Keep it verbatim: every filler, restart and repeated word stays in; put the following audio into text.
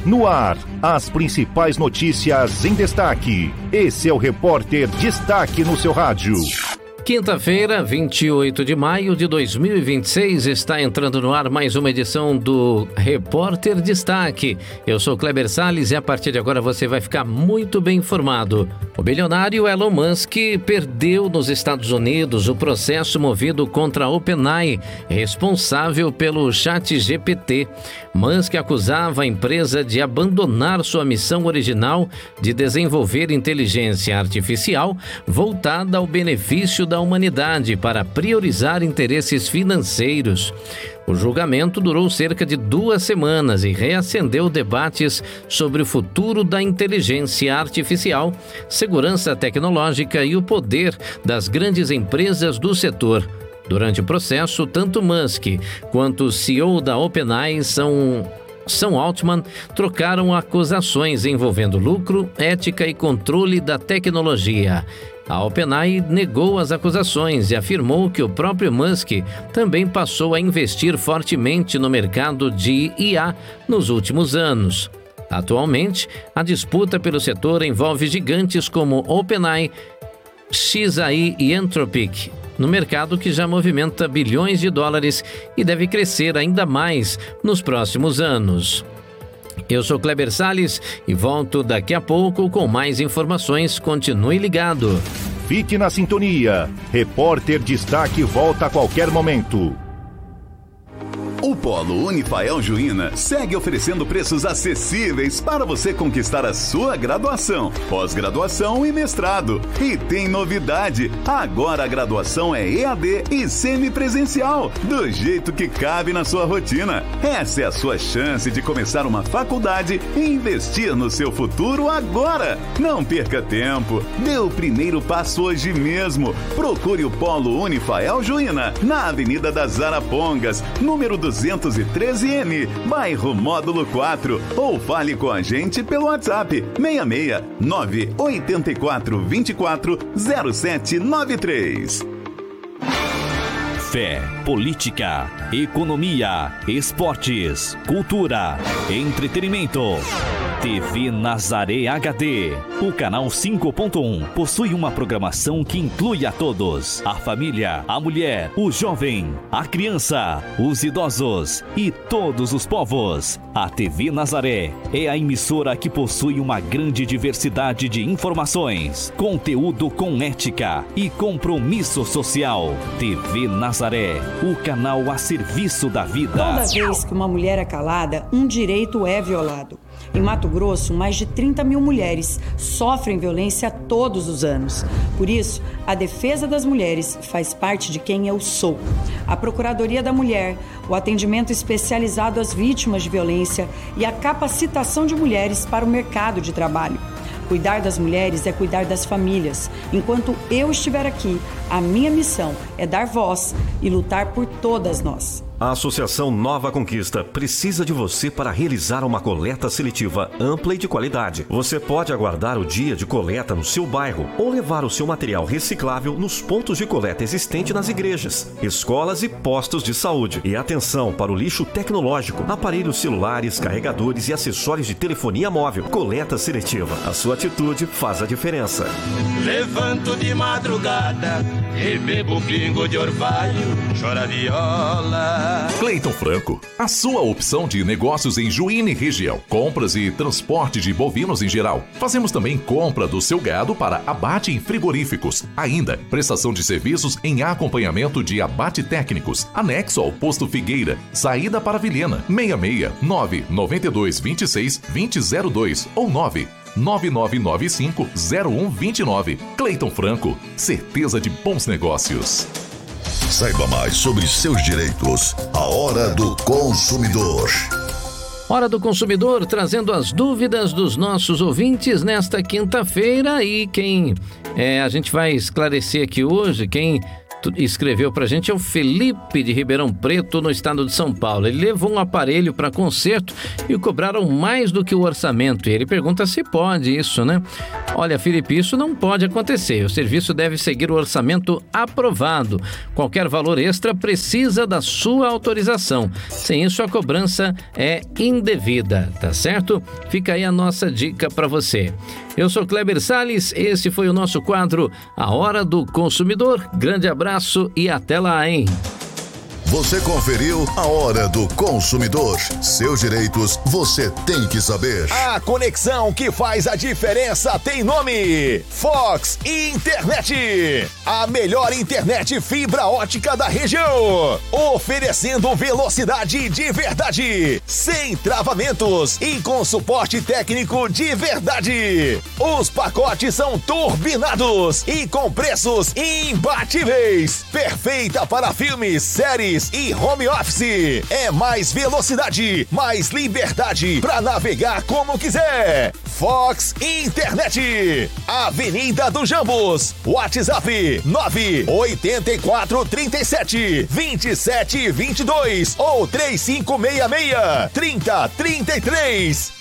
No ar, as principais notícias em destaque. Esse é o Repórter Destaque no seu rádio. Quinta-feira, vinte e oito de maio de dois mil e vinte e seis, está entrando no ar mais uma edição do Repórter Destaque. Eu sou Kleber Salles e a partir de agora você vai ficar muito bem informado. O bilionário Elon Musk perdeu nos Estados Unidos o processo movido contra a OpenAI, responsável pelo ChatGPT. Musk acusava a empresa de abandonar sua missão original de desenvolver inteligência artificial voltada ao benefício da humanidade para priorizar interesses financeiros. O julgamento durou cerca de duas semanas e reacendeu debates sobre o futuro da inteligência artificial, segurança tecnológica e o poder das grandes empresas do setor. Durante o processo, tanto Musk quanto o C E O da OpenAI são... Sam Altman trocaram acusações envolvendo lucro, ética e controle da tecnologia. A OpenAI negou as acusações e afirmou que o próprio Musk também passou a investir fortemente no mercado de I A nos últimos anos. Atualmente, a disputa pelo setor envolve gigantes como OpenAI, X A I e Anthropic, no mercado que já movimenta bilhões de dólares e deve crescer ainda mais nos próximos anos. Eu sou Kleber Salles e volto daqui a pouco com mais informações. Continue ligado. Fique na sintonia. Repórter Destaque volta a qualquer momento. O Polo Unifael Juína segue oferecendo preços acessíveis para você conquistar a sua graduação, pós-graduação e mestrado. E tem novidade, agora a graduação é E A D e semipresencial, do jeito que cabe na sua rotina. Essa é a sua chance de começar uma faculdade e investir no seu futuro agora. Não perca tempo, dê o primeiro passo hoje mesmo. Procure o Polo Unifael Juína, na Avenida das Arapongas, número duzentos e treze N, bairro Módulo quatro, ou fale com a gente pelo WhatsApp seis seis nove oito quatro dois quatro zero sete nove três. Fé, política, economia, esportes, cultura, entretenimento. T V Nazaré H D. O canal cinco ponto um possui uma programação que inclui a todos: a família, a mulher, o jovem, a criança, os idosos e todos os povos. A T V Nazaré é a emissora que possui uma grande diversidade de informações, conteúdo com ética e compromisso social. T V Nazaré, o canal a serviço da vida. Toda vez que uma mulher é calada, um direito é violado. Em Mato Grosso, mais de trinta mil mulheres sofrem violência todos os anos. Por isso, a defesa das mulheres faz parte de quem eu sou. A Procuradoria da Mulher, o atendimento especializado às vítimas de violência e a capacitação de mulheres para o mercado de trabalho. Cuidar das mulheres é cuidar das famílias. Enquanto eu estiver aqui, a minha missão é dar voz e lutar por todas nós. A Associação Nova Conquista precisa de você para realizar uma coleta seletiva ampla e de qualidade. Você pode aguardar o dia de coleta no seu bairro ou levar o seu material reciclável nos pontos de coleta existentes nas igrejas, escolas e postos de saúde. E atenção para o lixo tecnológico, aparelhos celulares, carregadores e acessórios de telefonia móvel. Coleta seletiva. A sua atitude faz a diferença. Levanto de madrugada e bebo pingo de orvalho, chora viola. Cleiton Franco, a sua opção de negócios em Juína e região. Compras e transporte de bovinos em geral. Fazemos também compra do seu gado para abate em frigoríficos. Ainda, prestação de serviços em acompanhamento de abate técnicos. Anexo ao Posto Figueira. Saída para Vilhena. seis seis nove nove dois dois seis dois zero zero dois ou nove nove nove nove cinco zero um dois nove. Cleiton Franco, certeza de bons negócios. Saiba mais sobre seus direitos. A Hora do Consumidor. Hora do Consumidor, trazendo as dúvidas dos nossos ouvintes nesta quinta-feira. E quem é, a gente vai esclarecer aqui hoje, quem escreveu pra gente é o Felipe de Ribeirão Preto, no estado de São Paulo. Ele levou um aparelho para conserto e cobraram mais do que o orçamento. E ele pergunta se pode isso, né? Olha, Felipe, isso não pode acontecer. O serviço deve seguir o orçamento aprovado. Qualquer valor extra precisa da sua autorização. Sem isso, a cobrança é indevida, tá certo? Fica aí a nossa dica para você. Eu sou Kleber Salles, esse foi o nosso quadro A Hora do Consumidor. Grande abraço e até lá, hein? Você conferiu A Hora do Consumidor. Seus direitos você tem que saber. A conexão que faz a diferença tem nome: Fox Internet. A melhor internet fibra ótica da região, oferecendo velocidade de verdade, sem travamentos e com suporte técnico de verdade. Os pacotes são turbinados e com preços imbatíveis. Perfeita para filmes, séries e home office. É mais velocidade, mais liberdade para navegar como quiser. Fox Internet. Avenida do Jambos. WhatsApp nove oito quatro três sete, dois sete dois dois ou três cinco seis seis, três zero três três.